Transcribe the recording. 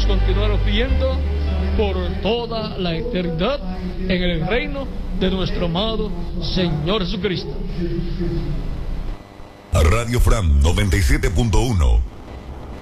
nos continuará viendo por toda la eternidad en el reino de nuestro amado Señor Jesucristo. Radio Fram 97.1